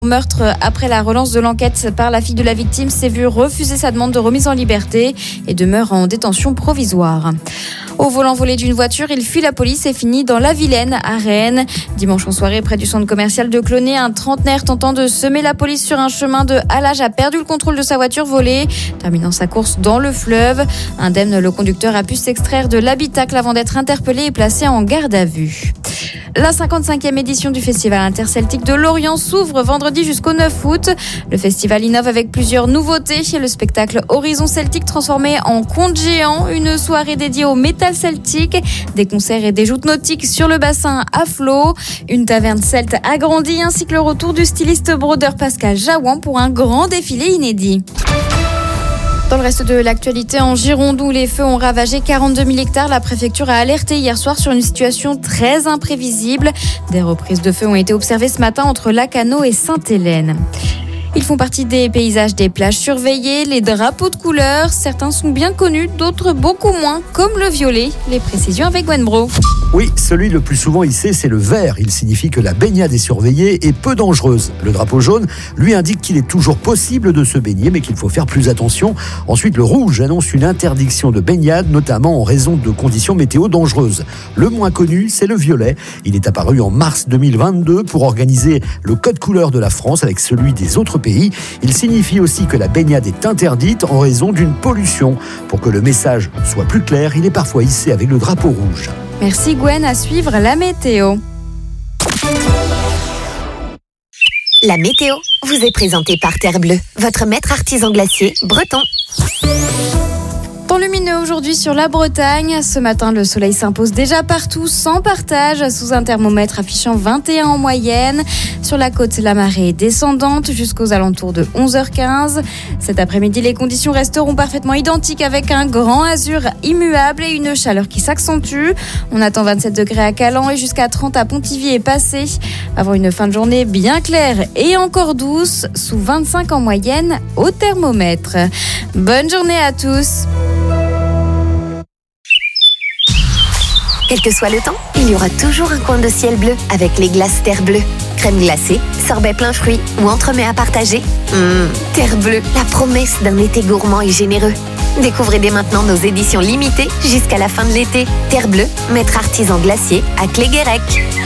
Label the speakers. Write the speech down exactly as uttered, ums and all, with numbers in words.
Speaker 1: Meurtre après la relance de l'enquête par la fille de la victime s'est vu refuser sa demande de remise en liberté et demeure en détention provisoire. Au volant volé d'une voiture, il fuit la police et finit dans la Vilaine à Rennes. Dimanche en soirée, près du centre commercial de Clonay, un trentenaire tentant de semer la police sur un chemin de halage a perdu le contrôle de sa voiture volée, terminant sa course dans le fleuve. Indemne, le conducteur a pu s'extraire de l'habitacle avant d'être interpellé et placé en garde à vue. La cinquante-cinquième édition du Festival interceltique de Lorient s'ouvre vendredi jusqu'au neuf août. Le festival innove avec plusieurs nouveautés. Le spectacle Horizon Celtique transformé en conte géant, une soirée dédiée au métal celtique, des concerts et des joutes nautiques sur le bassin à flot, une taverne celte agrandie ainsi que le retour du styliste brodeur Pascal Jaouan pour un grand défilé inédit. Dans le reste de l'actualité, en Gironde où les feux ont ravagé quarante-deux mille hectares, la préfecture a alerté hier soir sur une situation très imprévisible. Des reprises de feux ont été observées ce matin entre Lacanau et Sainte-Hélène. Ils font partie des paysages des plages surveillées, les drapeaux de couleur. Certains sont bien connus, d'autres beaucoup moins, comme le violet. Les précisions avec Gwen Bro.
Speaker 2: Oui, celui le plus souvent hissé, c'est le vert. Il signifie que la baignade est surveillée et peu dangereuse. Le drapeau jaune, lui, indique qu'il est toujours possible de se baigner, mais qu'il faut faire plus attention. Ensuite, le rouge annonce une interdiction de baignade, notamment en raison de conditions météo dangereuses. Le moins connu, c'est le violet. Il est apparu en mars deux mille vingt-deux pour organiser le code couleur de la France avec celui des autres pays. Il signifie aussi que la baignade est interdite en raison d'une pollution. Pour que le message soit plus clair, il est parfois hissé avec le drapeau rouge.
Speaker 1: Merci Gwen, à suivre la météo.
Speaker 3: La météo vous est présentée par Terre Bleue, votre maître artisan glacier breton.
Speaker 1: Temps lumineux aujourd'hui sur la Bretagne. Ce matin, le soleil s'impose déjà partout, sans partage, sous un thermomètre affichant vingt et un en moyenne. Sur la côte, la marée est descendante jusqu'aux alentours de onze heures quinze. Cet après-midi, les conditions resteront parfaitement identiques avec un grand azur immuable et une chaleur qui s'accentue. On attend vingt-sept degrés à Calan et jusqu'à trente à Pontivy et Passé. Avant une fin de journée bien claire et encore douce, sous vingt-cinq en moyenne au thermomètre. Bonne journée à tous.
Speaker 3: Quel que soit le temps, il y aura toujours un coin de ciel bleu avec les glaces Terre Bleue. Crème glacée, sorbet plein fruits ou entremets à partager. Mmh, Terre Bleue, la promesse d'un été gourmand et généreux. Découvrez dès maintenant nos éditions limitées jusqu'à la fin de l'été. Terre Bleue, maître artisan glacier à Cléguérec.